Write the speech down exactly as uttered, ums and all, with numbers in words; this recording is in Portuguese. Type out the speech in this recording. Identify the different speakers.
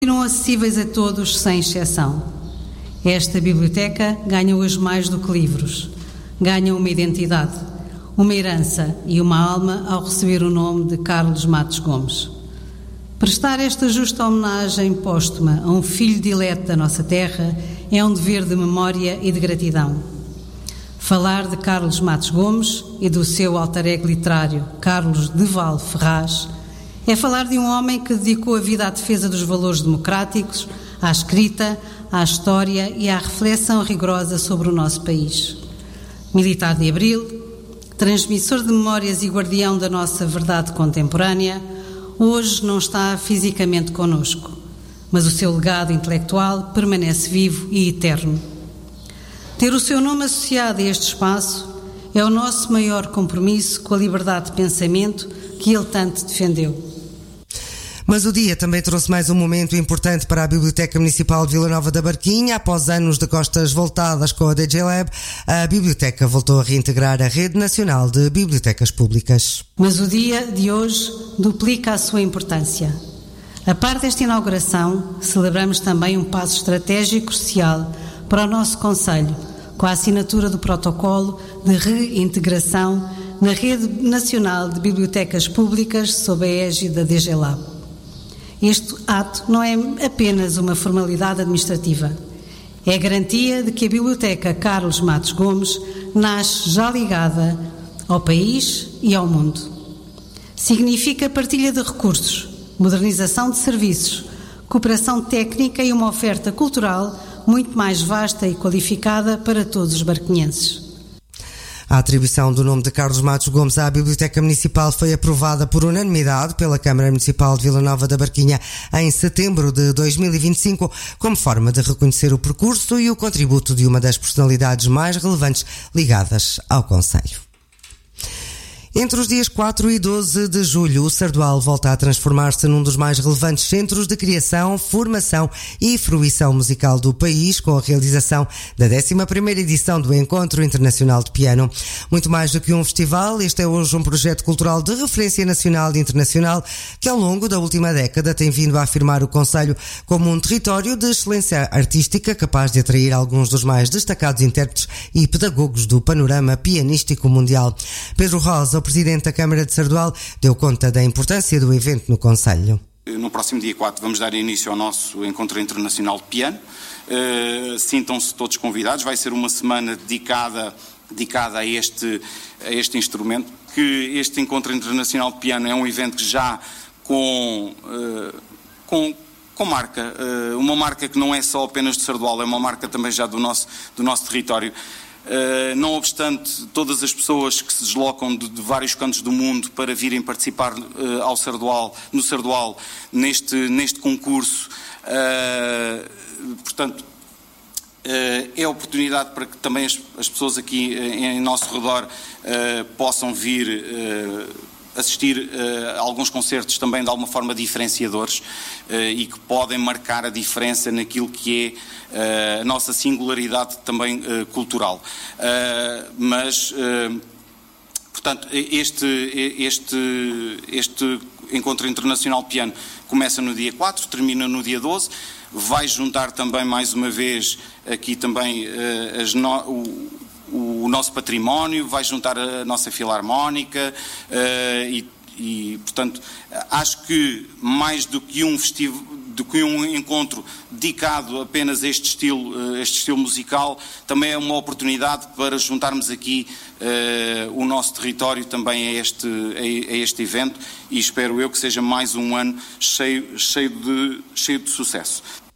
Speaker 1: Continuam acessíveis a todos, sem exceção. Esta biblioteca ganha hoje mais do que livros. Ganha uma identidade, uma herança e uma alma ao receber o nome de Carlos Matos Gomes. Prestar esta justa homenagem póstuma a um filho dileto da nossa terra é um dever de memória e de gratidão. Falar de Carlos Matos Gomes e do seu alter ego literário, Carlos de Val Ferraz, é falar de um homem que dedicou a vida à defesa dos valores democráticos, à escrita, à história e à reflexão rigorosa sobre o nosso país. Militar de Abril, transmissor de memórias e guardião da nossa verdade contemporânea, hoje não está fisicamente conosco, mas o seu legado intelectual permanece vivo e eterno. Ter o seu nome associado a este espaço é o nosso maior compromisso com a liberdade de pensamento que ele tanto defendeu.
Speaker 2: Mas o dia também trouxe mais um momento importante para a Biblioteca Municipal de Vila Nova da Barquinha. Após anos de costas voltadas com a D J Lab, a Biblioteca voltou a reintegrar a Rede Nacional de Bibliotecas Públicas.
Speaker 1: Mas o dia de hoje duplica a sua importância. A par desta inauguração, celebramos também um passo estratégico crucial para o nosso Conselho, com a assinatura do protocolo de reintegração na Rede Nacional de Bibliotecas Públicas sob a égide da D J Lab. Este ato não é apenas uma formalidade administrativa. É a garantia de que a Biblioteca Carlos Matos Gomes nasce já ligada ao país e ao mundo. Significa partilha de recursos, modernização de serviços, cooperação técnica e uma oferta cultural muito mais vasta e qualificada para todos os barquinhenses.
Speaker 2: A atribuição do nome de Carlos Matos Gomes à Biblioteca Municipal foi aprovada por unanimidade pela Câmara Municipal de Vila Nova da Barquinha em setembro de dois mil e vinte e cinco, como forma de reconhecer o percurso e o contributo de uma das personalidades mais relevantes ligadas ao concelho. Entre os dias quatro e doze de julho, o Sardual volta a transformar-se num dos mais relevantes centros de criação, formação e fruição musical do país, com a realização da décima primeira edição do Encontro Internacional de Piano. Muito mais do que um festival, este é hoje um projeto cultural de referência nacional e internacional que, ao longo da última década, tem vindo a afirmar o concelho como um território de excelência artística capaz de atrair alguns dos mais destacados intérpretes e pedagogos do panorama pianístico mundial. Pedro Rosa, o Presidente da Câmara de Sardual, deu conta da importância do evento no concelho.
Speaker 3: No próximo dia quatro vamos dar início ao nosso Encontro Internacional de Piano. Uh, sintam-se todos convidados, vai ser uma semana dedicada, dedicada a, este, a este instrumento, que este Encontro Internacional de Piano é um evento que já com... Uh, com com marca, uh, uma marca que não é só apenas de Sardual, é uma marca também já do nosso, do nosso território. Uh, não obstante todas as pessoas que se deslocam de, de vários cantos do mundo para virem participar uh, ao Sardual, no Sardual, neste, neste concurso, uh, portanto, uh, é oportunidade para que também as, as pessoas aqui uh, em nosso redor uh, possam vir uh, assistir uh, a alguns concertos também de alguma forma diferenciadores uh, e que podem marcar a diferença naquilo que é uh, a nossa singularidade também uh, cultural. Uh, mas, uh, portanto, este, este, este Encontro Internacional de Piano começa no dia quatro, termina no dia doze, vai juntar também mais uma vez aqui também uh, as no, o, o nosso património, vai juntar a nossa filarmónica uh, e, e, portanto, acho que mais do que um festival, do que um encontro dedicado apenas a este estilo, uh, este estilo musical, também é uma oportunidade para juntarmos aqui uh, o nosso território também a este, a, a este evento, e espero eu que seja mais um ano cheio, cheio, de, cheio de sucesso.